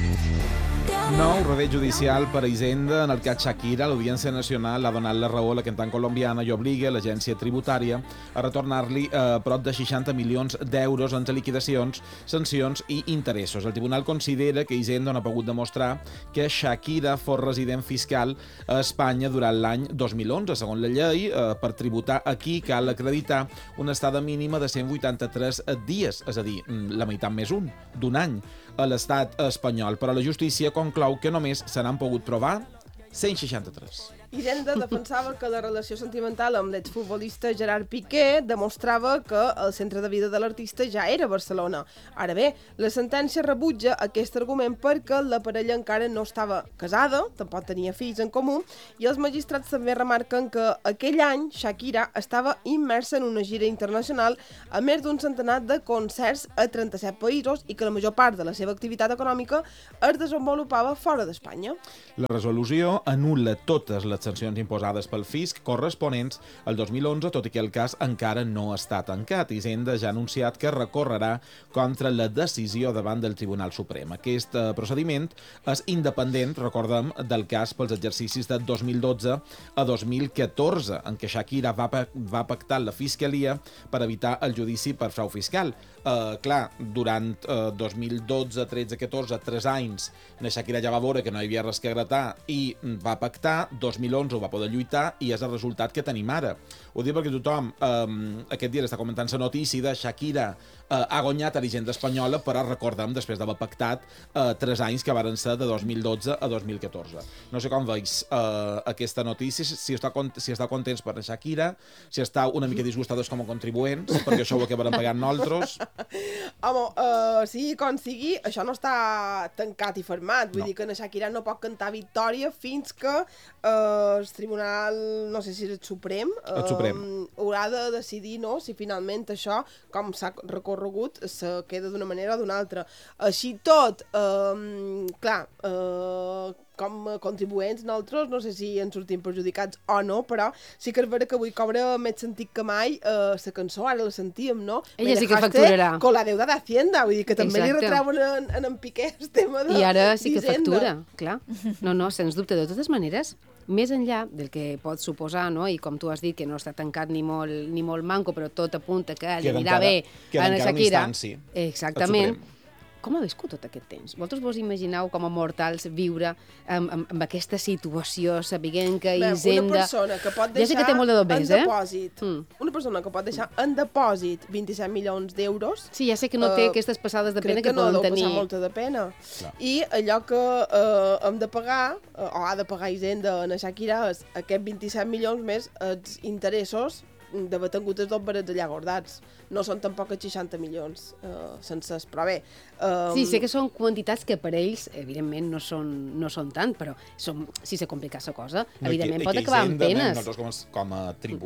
Nou rodeig judicial per a Hisenda en el cas Shakira. L'Audiència Nacional ha donat la raó a la cantant colombiana i obliga l'agència tributària a retornar-li prop de 60 milions d'euros entre liquidacions, sancions i interessos. El tribunal considera que Hisenda no ha pogut demostrar que Shakira fos resident fiscal a Espanya durant l'any 2011. Segons la llei, per tributar aquí cal acreditar una estada mínima de 183 dies, és a dir, la meitat més d'un any, a l'estat espanyol. Però la justícia conclou que només se n'han pogut provar 163. Hisenda defensava que la relació sentimental amb l'exfutbolista Gerard Piqué demostrava que el centre de vida de l'artista ja era Barcelona. Ara bé, la sentència rebutja aquest argument perquè la parella encara no estava casada, tampoc tenia fills en comú, i els magistrats també remarquen que aquell any Shakira estava immersa en una gira internacional a més d'un centenar de concerts a 37 països i que la major part de la seva activitat econòmica es desenvolupava fora d'Espanya. La resolució anul·la totes les sancions imposades pel fisc corresponents al 2011, tot i que el cas encara no està tancat. Hisenda ja ha anunciat que recorrerà contra la decisió davant del Tribunal Suprem. Aquest procediment és independent, recordem, del cas pels exercicis de 2012 a 2014, en què Shakira va pactar la Fiscalia per evitar el judici per frau fiscal. Durant 2012, 13, 14, 3 anys, la Shakira ja va veure que no hi havia res que gratar i va pactar, 2011 ho va poder lluitar i és el resultat que tenim ara. Ho dic perquè tothom aquest dia està comentant la notícia de Shakira ha guanyat a l'Hisenda espanyola, però recordem, després d'haver pactat 3 anys que varen ser de 2012 a 2014. No sé com veus aquesta notícia, si està contents per la Shakira, si està una mica disgustades com a contribuents, perquè això ho acabarem pagant nosaltres. Home, sigui com sigui, això no està tancat i fermat. Vull dir que la Shakira no pot cantar victòria fins que el tribunal, no sé si és el Suprem, haurà de decidir si finalment això, com s'ha recorregut, se queda d'una manera o d'una altra. Així tot, com a contribuents nosaltres, no sé si ens sortim perjudicats o no, però sí que és vera que avui cobra més sentit que mai la cançó, ara la sentim, no? Ella sí que facturarà. Con la deuda d'Hacienda, vull dir que també li retreuen en Piqué el tema d'Hisenda. I ara sí que factura, clar. No, sens dubte. De totes maneres, més enllà del que pot suposar, no? I com tu has dit, que no està tancat ni molt manco, però tot apunta que li anirà bé a la Shakira. Exactament. Com ha viscut tot aquest temps? Vosaltres vos imagineu com a mortals viure amb aquesta situació, sabent que Hisenda... Una persona que pot deixar en depòsit, una persona que pot deixar en depòsit 27 milions d'euros... Sí, ja sé que no té aquestes passades de pena que poden tenir. Crec que no deu passar molta de pena. I allò que hem de pagar, o ha de pagar Hisenda en Shakira, és aquests 27 milions més els interessos d'haver tingut els dos barets allà guardats. No són tampoc els 60 milions sencers, però bé... Sí, sé que són quantitats que per ells, evidentment, no són tant, però si se complica la cosa, evidentment pot acabar amb penes. Nosaltres com a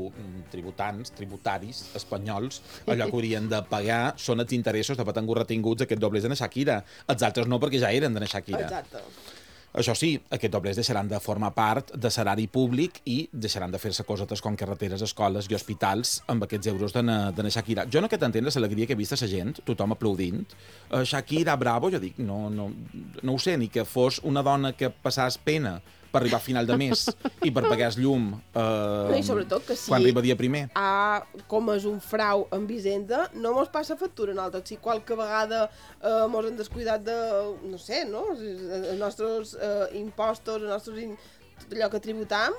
tributaris espanyols, allò que haurien de pagar són els interessos d'haver tingut retinguts aquests doblers de la Shakira. Els altres no, perquè ja eren de la Shakira. Exacte. Això sí, aquests doblers deixaran de formar part de salari públic i deixaran de fer-se cosetes com carreteres, escoles i hospitals amb aquests euros de la Shakira. Jo no que t'entén l'alegria que he vist a la gent, tothom aplaudint. Shakira, bravo, jo dic, no ho sé, ni que fos una dona que passàs pena per arribar a final de mes i per pagar el llum i sobretot que quan arriba dia primer. Com és un frau amb Hisenda, no mos passa factura a nosaltres. Si qualque vegada mos hem descuidat de, no sé, els nostres impostos, tot allò que tributam,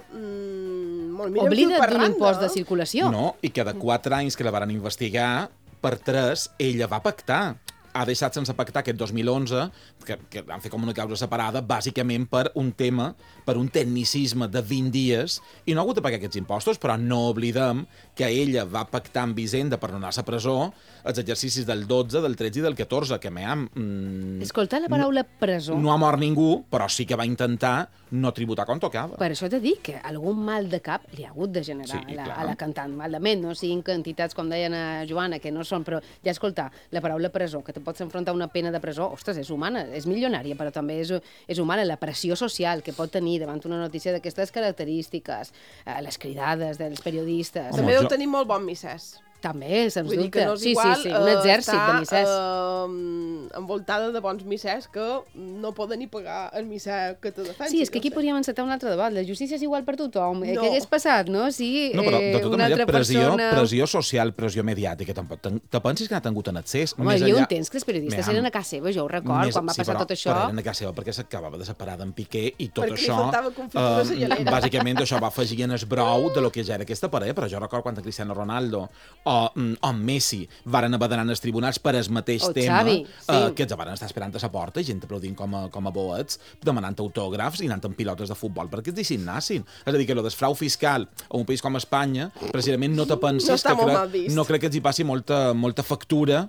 oblida't d'un impost de circulació. No, i que de 4 anys que la van investigar, per 3 ella va pactar. Ha deixat sense pactar aquest 2011, que van fer com una causa separada, bàsicament per un tema, per un tecnicisme de 20 dies, i no ha hagut de pagar aquests impostos, però no oblidem que ella va pactar amb Hisenda per no anar a la presó els exercicis del 12, del 13 i del 14, que Escolta la paraula presó. No ha mort ningú, però sí que va intentar no tributar com tocava. Per això t'he dit que algun mal de cap li ha hagut de generar a la cantant. Mal de ment, no siguin quantitats, com deien a Joana, que no són, però ja escoltar la paraula presó, que te pots enfrontar a una pena de presó, ostres, és humana, és milionària, però també és humana. La pressió social que pot tenir davant una notícia d'aquestes característiques, les cridades dels periodistes... També deu tenir molt bon missès. També, sens Vull dir que dubte. no és Sí, igual un exèrcit de missers. envoltada de bons missers que no poden ni pagar el misser que te defensi. Sí, és que aquí podríem encetar un altre debat. La justícia és igual per tothom. No. Què hagués passat, no? Si No, però de tota una manera, altra persona... pressió social, pressió mediàtica, tampoc. Te pensis que n'ha tingut en accés? Home, hi havia un temps que els periodistes eren a casa seva, jo ho record, quan va passar tot això. Però eren a casa seva perquè s'acabava de separar d'en Piqué i tot Perquè li això... faltava confitura cellera. Bàsicament, això va afegir en el brou de lo que ja era aquesta parella, però jo recordo quan en Cristiano Ronaldo o Messi varen haver d'anar als tribunals per el mateix tema, Xavi, sí. que els varen estar esperant a la porta, gent aplaudint com a boets, demanant autògrafs i anant amb pilotes de futbol perquè els deixin nassin. És a dir, que lo del frau fiscal a un país com Espanya, precisament no te pensis no crec que els hi passi molta factura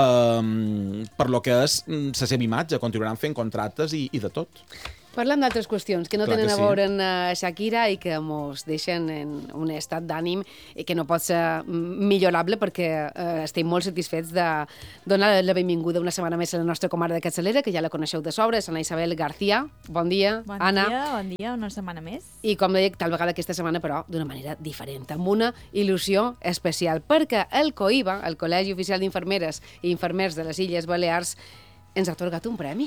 per lo que és la seva imatge. Continuaran fent contractes i de tot. Parlant d'altres qüestions que no Clar tenen que a sí. veure amb Shakira i que ens deixen en un estat d'ànim que no pot ser millorable perquè estem molt satisfets de donar la benvinguda una setmana més a la nostra comarca de Capçalera, que ja la coneixeu de sobre, és Ana Isabel García. Bon dia, Anna. Bon dia, una setmana més. I com deia, tal vegada aquesta setmana, però d'una manera diferent, amb una il·lusió especial, perquè el COIBA, el Col·legi Oficial d'Infermeres i Infermers de les Illes Balears, ens ha atorgat un premi.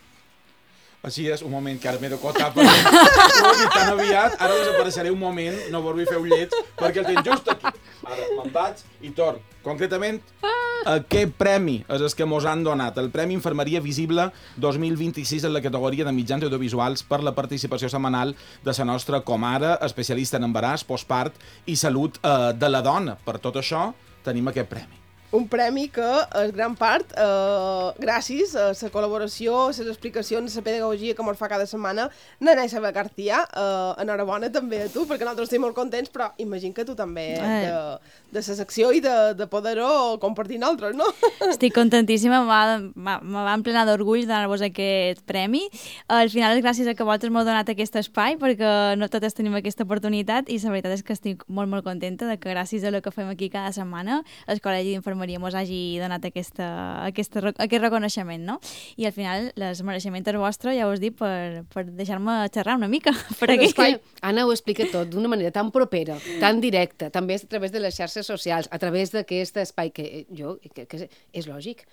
Així és, un moment que ara m'he de cotar perquè ho he dit tan aviat, ara desapareixeré un moment, no vos vull fer un lleig, perquè el tinc just aquí. Ara me'n vaig i torn. Concretament, aquest premi és el que mos han donat, el Premi Infermeria Visible 2026 en la categoria de mitjans audiovisuals per la participació setmanal de la nostra comare, especialista en embaràs, postpart i salut de la dona. Per tot això, tenim aquest premi. Un premi que, en gran part, gràcies a la col·laboració, a les explicacions, a la pedagogia que ens fa cada setmana, Nana Isabel García, enhorabona també a tu, perquè nosaltres estem molt contents, però imagino que tu també de la secció i de poder-ho compartir nosaltres, no? Estic contentíssima, me va emplenar d'orgull donar-vos aquest premi. Al final és gràcies a que vosaltres m'heu donat aquest espai, perquè no totes tenim aquesta oportunitat, i la veritat és que estic molt, molt contenta de que gràcies a el que fem aquí cada setmana, el Col·legi d'Infermeria mos hagi donat aquest reconeixement, no? I al final, el mereixement és vostre, ja us dic, per deixar-me xerrar una mica per aquí. Anna ho explica tot d'una manera tan propera, tan directa, també a través de les xarxes socials, a través d'aquest espai que és lògic,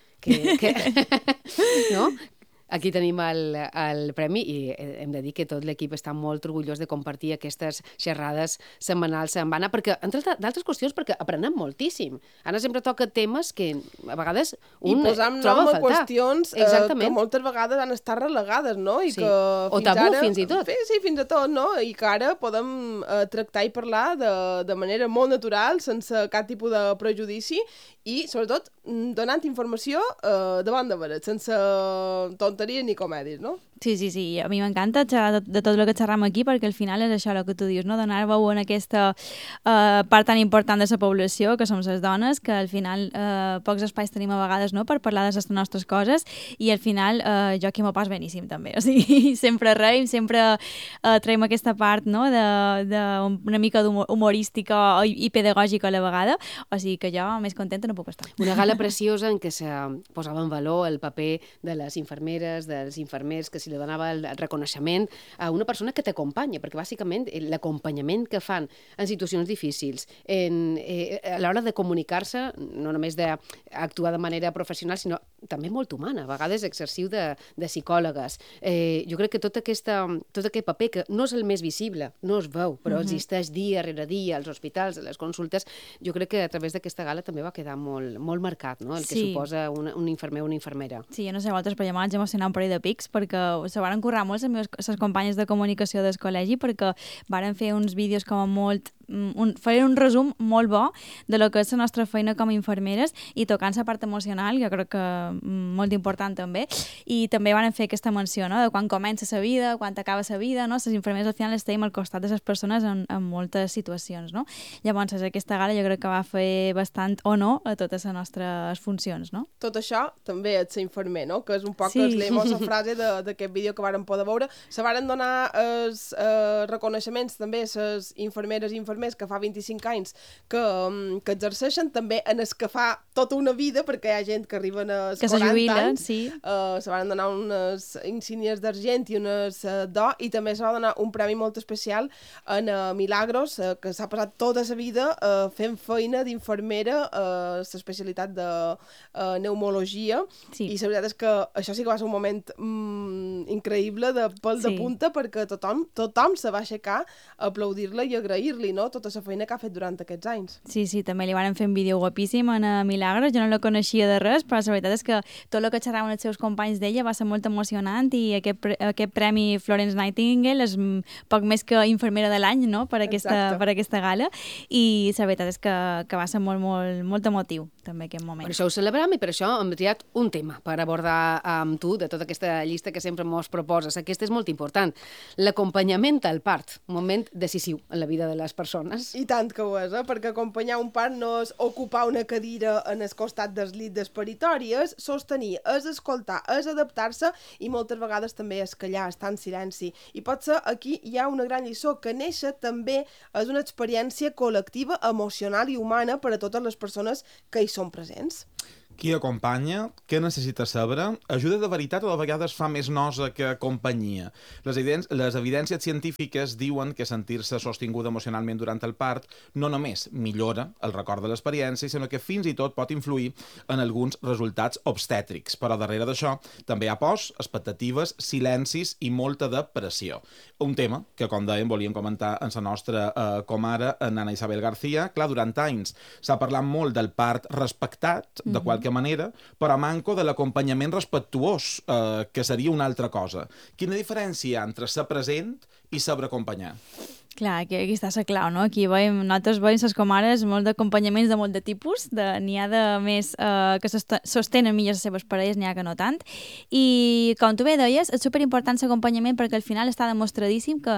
no? Aquí tenim el premi i hem de dir que tot l'equip està molt orgullós de compartir aquestes xerrades setmanals amb Anna, perquè, entre d'altres qüestions, perquè aprenem moltíssim. Anna sempre toca temes que a vegades un troba a faltar. I posam nom a qüestions que moltes vegades han estat relegades, no? I que o tabú, fins i tot. Sí, fins i tot, no? I que ara podem tractar i parlar de manera molt natural, sense cap tipus de prejudici i, sobretot, donant informació de bon de veres, sense tonteries ni comèdies, no? Sí, a mi m'encanta xerrar de tot el que xerram aquí, perquè al final és això el que tu dius, no? Donar veu en aquesta part tan important de la població, que som les dones, que al final pocs espais tenim a vegades, no?, per parlar de les nostres coses, i al final jo aquí m'ho pas beníssim també, o sigui, sempre reim, sempre traiem aquesta part, no?, d'una mica humorística i pedagògica a la vegada, o sigui que jo més contenta no puc estar. Una gala preciosa en què se posava en valor el paper de les infermeres, dels infermers, que li donava el reconeixement a una persona que t'acompanya, perquè bàsicament l'acompanyament que fan en situacions difícils, a l'hora de comunicar-se, no només d'actuar de manera professional, sinó també molt humana, a vegades exerciu de psicòlogues. Jo crec que tot aquest paper, que no és el més visible, no es veu, però existeix dia rere dia als hospitals, a les consultes, jo crec que a través d'aquesta gala també va quedar molt marcat, no?, el que suposa un infermer o una infermera. Sí, jo no sé vosaltres, però jo m'haig emocionar un parell de pics, perquè se varen currar molt les companyes de comunicació del col·legi, perquè varen fer uns vídeos com a molt feien un resum molt bo de lo que és la nostra feina com a infermeres i tocant la part emocional, jo crec que molt important també, i també van fer aquesta menció, no?, de quan comença la vida, quan acaba la vida, no?, les infermeres al final estem al costat de les persones en moltes situacions, no? Llavors aquesta gala jo crec que va fer bastant honor a totes les nostres funcions, no? Tot això també és ser infermer, no?, que és un poc el lema o la frase d'aquest vídeo que varen poder veure. Se varen donar els reconeixements també a les infermeres i infermers infermers que fa 25 anys que exerceixen, també en els que fa tota una vida, perquè hi ha gent que arriben als 40 anys, se van donar unes insígnies d'argent i unes d'or, i també se va donar un premi molt especial en Milagros, que s'ha passat tota la vida fent feina d'infermera a l'especialitat de pneumologia, i la veritat és que això sí que va ser un moment increïble de pèl de punta, perquè tothom se va aixecar a aplaudir-la i agrair-li, no?, tota la feina que ha fet durant aquests anys. Sí, també li van fer un vídeo guapíssim a Milagros, jo no la coneixia de res, però la veritat és que tot el que xerraven els seus companys d'ella va ser molt emocionant, i aquest premi Florence Nightingale és poc més que infermera de l'any, no?, per aquesta gala, i la veritat és que va ser molt emotiu també aquest moment. Per això ho celebrem i per això hem triat un tema per abordar amb tu de tota aquesta llista que sempre mos proposes. Aquest és molt important. L'acompanyament al part, un moment decisiu en la vida de les persones. I tant que ho és, perquè acompanyar un part no és ocupar una cadira en el costat dels llit d'esperitori, és sostenir, és escoltar, és adaptar-se, i moltes vegades també és callar, estar en silenci. I potser aquí hi ha una gran lliçó, que néixer també és una experiència col·lectiva, emocional i humana per a totes les persones que hi són presents. Qui acompanya, què necessita saber, ajuda de veritat o de vegades fa més nosa que companyia. Les evidències científiques diuen que sentir-se sostinguda emocionalment durant el part no només millora el record de l'experiència, sinó que fins i tot pot influir en alguns resultats obstètrics. Però darrere d'això també hi ha pors, expectatives, silencis i molta depressió. Un tema que, com dèiem, volíem comentar en la nostra comare, en Ana Isabel García. Clar, durant anys s'ha parlat molt del part respectat, de qualque manera, però manco de l'acompanyament respectuós, que seria una altra cosa. Quina diferència hi ha entre ser present i saber acompanyar? Clar, aquí està la clau, no? Aquí nosaltres veiem les comares molt d'acompanyaments de molt de tipus, n'hi ha de més que sostenen millor les seves parelles, n'hi ha que no tant, i com tu bé deies, és superimportant l'acompanyament perquè al final està demostradíssim que,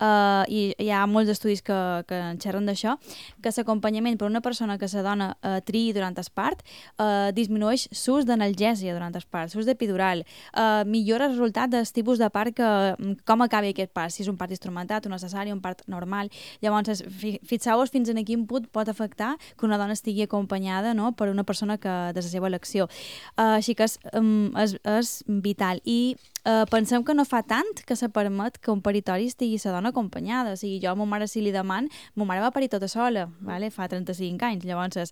i hi ha molts estudis que en xerren d'això, que l'acompanyament per una persona que la dona triï durant el part disminueix l'ús d'analgèsia durant el part, l'ús d'epidural, millora el resultat dels tipus de part, com acabi aquest part, si és un part instrumentat, un necessari, un part normal. Llavors, fixeu-vos fins en quin punt pot afectar que una dona estigui acompanyada, no?, per una persona que de la seva elecció. Així que és vital. I pensem que no fa tant que se permet que un paritori estigui la dona acompanyada. O sigui, jo a ma mare, si li deman, ma mare va parir tota sola, vale? Fa 35 anys. Llavors,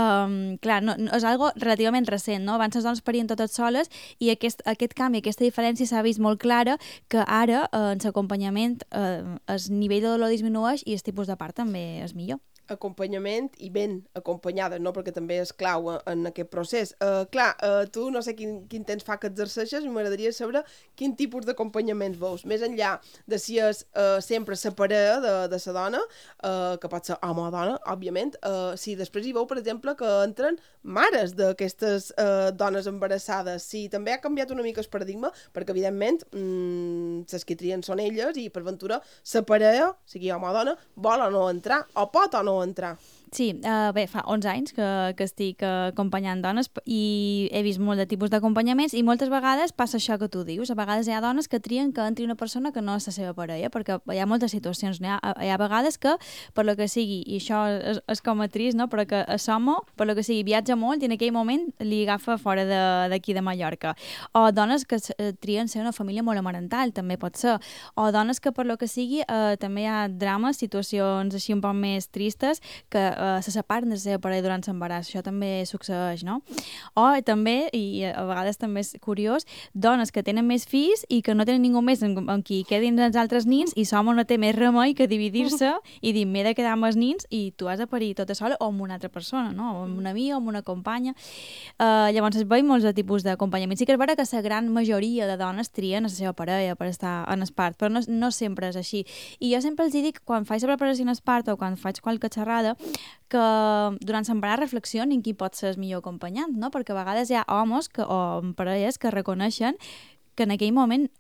clar, és algo relativament recent, no? Abans les dones parien totes soles i aquest canvi, aquesta diferència s'ha vist molt clara, que ara en l'acompanyament el nivell de dolor disminueix i el tipus de part també és millor. Acompanyament i ben acompanyada, no? Perquè també és clau en aquest procés. Clar, tu no sé quin temps fa que exerceixes i m'agradaria saber quin tipus d'acompanyament veus, més enllà de si és sempre la parella de la dona, que pot ser home o dona, òbviament, si després hi veu, per exemple, que entren mares d'aquestes dones embarassades, si també ha canviat una mica el paradigma, perquè evidentment les que trien són elles i per ventura la parella, sigui home o dona, vol o no entrar, o pot o no entrar. Sí, bé, fa 11 anys que estic acompanyant dones i he vist molt de tipus d'acompanyaments i moltes vegades passa això que tu dius. A vegades hi ha dones que trien que entri una persona que no és la seva parella, perquè hi ha moltes situacions. Hi ha vegades que, per lo que sigui, i això és com a trist, no?, però que a l'home, per lo que sigui, viatja molt i en aquell moment li agafa fora d'aquí de Mallorca. O dones que trien ser una família monomarental, també pot ser. O dones que, per lo que sigui, també hi ha drames, situacions així un poc més tristes, que se separen de la seva parella durant l'embaràs. Això també succeeix, no? O també, i a vegades també és curiós, dones que tenen més fills i que no tenen ningú més amb qui quedin els altres nins i l'home no té més remei que dividir-se i dir, m'he de quedar amb els nins i tu has de parir tota sola o amb una altra persona, no? O amb una amiga o amb una companya. Llavors es veuen molts tipus d'acompanyament. Sí que és vera que la gran majoria de dones trien a la seva parella per estar en el part, però no sempre és així. I jo sempre els dic, quan faig la preparació en el part o quan faig qualque xerrada, que durant l'embaràs reflexionin qui pot ser el millor acompanyant, no? Perquè a vegades hi ha homes o parelles que reconeixen que en aquell moment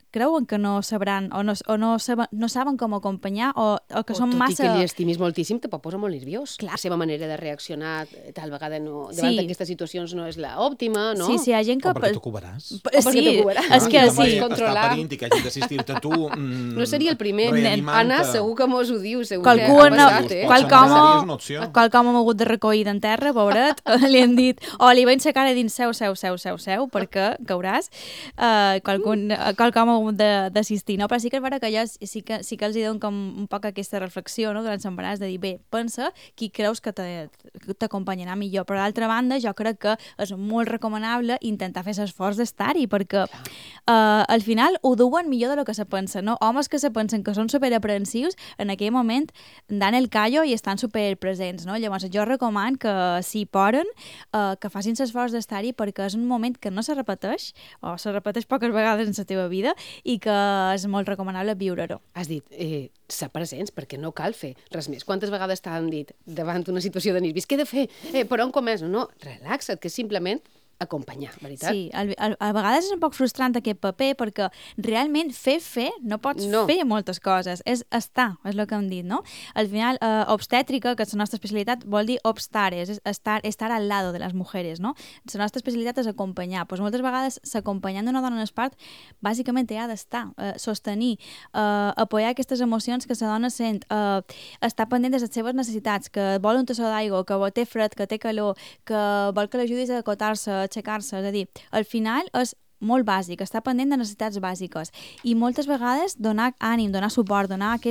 creuen que no sabran o no saben com acompanyar o que són massa... Tot i que li estimis moltíssim, te pot posar molt nerviós. La seva manera de reaccionar tal vegada davant d'aquestes situacions no és l'òptima, no? Sí, hi ha gent que... O perquè t'ho cobràs. Sí, és que sí. Està parint i que hagi d'assistir-te tu... No seria el primer. Anna segur que mos ho diu, segur que ha passat, qualcom hem hagut de recollir d'en terra, pobret, li han dit, o li van sacar dins seu, perquè cauràs, qualcom ha hagut d'assistir, no? Però sí que és vera que jo sí que els hi dono com un poc aquesta reflexió, no?, durant l'embaràs, de dir, bé, pensa qui creus que t'acompanyarà millor, però d'altra banda jo crec que és molt recomanable intentar fer l'esforç d'estar-hi, perquè al final ho duen millor de lo que se pensa, no? Homes que se pensen que són superaprensius, en aquell moment dan el callo i estan superpresents, no? Llavors jo recomano que si poden, que facin l'esforç d'estar-hi, perquè és un moment que no se repeteix, o se repeteix poques vegades en la teva vida, i que és molt recomanable viure-ho. Has dit, ser presents, perquè no cal fer res més. Quantes vegades t'han dit davant una situació de nervis, què he de fer? Per on començo? No, relaxa't, que simplement acompanyar, veritat? Sí, a vegades és un poc frustrant aquest paper perquè realment fer no pots fer moltes coses, és estar, és el que hem dit, no? Al final, obstètrica, que és la nostra especialitat, vol dir obstares, és estar al lado de les mujeres, no? La nostra especialitat és acompanyar. Pues moltes vegades s'acompanyant d'una dona en el part, bàsicament ha d'estar, sostenir, apoyar aquestes emocions que la dona sent, estar pendent de les seves necessitats, que vol un tassó d'aigua, que té fred, que té calor, que vol que l'ajudis a acotar-se, aixecar-se, és a dir, al final és molt bàsic, estar pendent de necessitats bàsiques i moltes vegades donar ànim, donar suport, donar aquest